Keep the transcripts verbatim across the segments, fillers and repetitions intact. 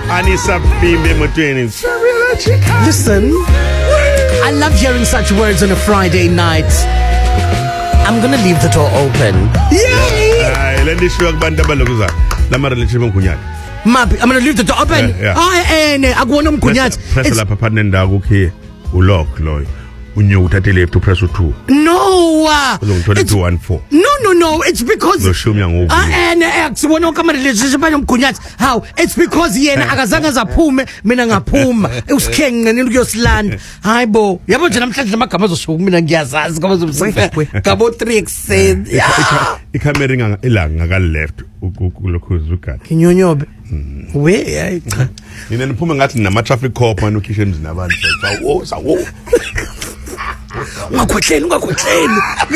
Anisa Pimbe Mutweni. Listen, I love hearing such words on a Friday night. I'm gonna leave the door open. Yay! Ay, let me show you banda balokuza. Lamara lechibo mkunyati. Mapi, I'm gonna leave the door open. Ah, eh, ne, akuona mkunyati. Press la papa nenda kuke ulock loy. Unyo utati left to press two. No. Uh, it's, two one four. No, no, no. It's because. No, show me an Ah, and X. When you come to relationship, I'm mkunyati. How? It's because ye na agazanga za pume, mina nga puma. Uskeng na niyo sland. Hi bo. Yabo jana mtati nama kama zo show mina ngiyazazi kama zo msife. Kabo tricks said. Ikamera nga ilanga ka left. Ukulokuzuka. Kinyonyobe. We, yeah. Nina nipuma ngati na ma traffic cop manu kishe mzina vantu. Sawo, sawo. Ungakhohleni, ungakhohleni.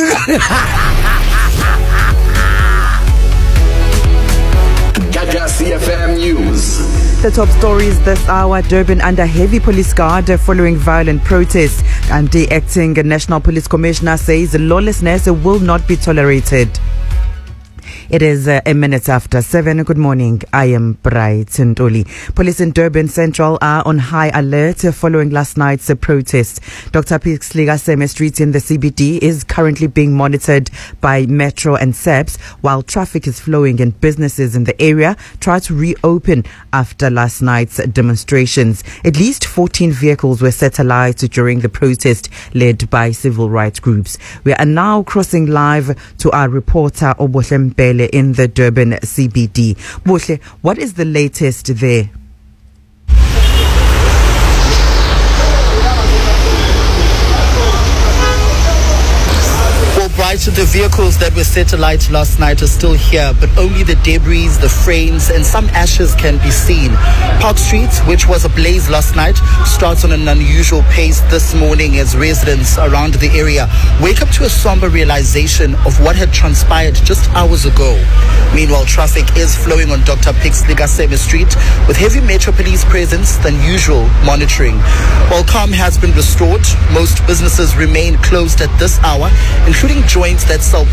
Gaga C F M News. The top stories this hour: Durban under heavy police guard following violent protests. And the acting National Police Commissioner says lawlessness will not be tolerated. It is uh, a minute after seven. Good morning. I am Bright Ntoli. Police in Durban Central are on high alert following last night's uh, protest. Doctor Pixley Gaseme Street in the C B D is currently being monitored by Metro and S A P S while traffic is flowing and businesses in the area try to reopen after last night's demonstrations. At least fourteen vehicles were set alight during the protest led by civil rights groups. We are now crossing live to our reporter Obohle Mpele in the Durban C B D. Bohle, what is the latest there? Bright, the vehicles that were set alight last night are still here, but only the debris, the frames, and some ashes can be seen. Park Street, which was ablaze last night, starts on an unusual pace this morning as residents around the area wake up to a somber realization of what had transpired just hours ago. Meanwhile, traffic is flowing on Doctor Pixley Gaseme Street with heavy Metro Police presence than usual monitoring. While calm has been restored, most businesses remain closed at this hour, including joints that sell